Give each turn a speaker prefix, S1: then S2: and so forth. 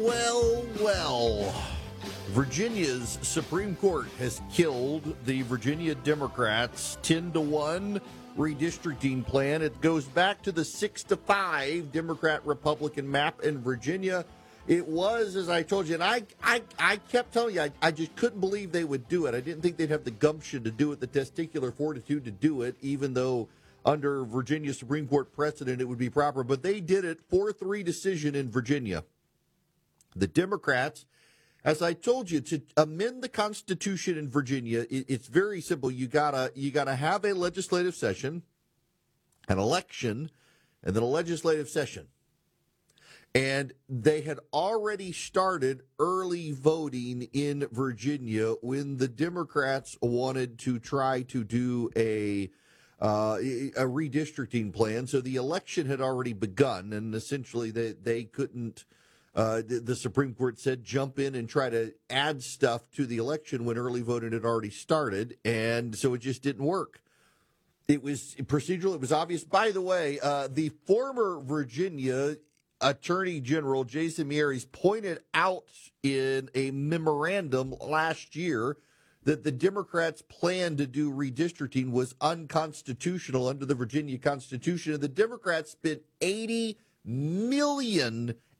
S1: Well. Virginia's Supreme Court has killed the Virginia Democrats' 10-1 redistricting plan. It goes back to the 6-5 Democrat-Republican map in Virginia. It was, as I told you, and I kept telling you, I just couldn't believe they would do it. I didn't think they'd have the gumption to do it, the testicular fortitude to do it, even though under Virginia Supreme Court precedent it would be proper. But they did it, 4-3 decision in Virginia. The Democrats, as I told you, to amend the Constitution in Virginia, it's very simple. You gotta have a legislative session, an election, and then a legislative session. And they had already started early voting in Virginia when the Democrats wanted to try to do a redistricting plan. So the election had already begun, and essentially they couldn't. The Supreme Court said jump in and try to add stuff to the election when early voting had already started, and so it just didn't work. It was procedural. It was obvious. By the way, the former Virginia Attorney General Jason Miyares pointed out in a memorandum last year that the Democrats' plan to do redistricting was unconstitutional under the Virginia Constitution, and the Democrats spent $80 million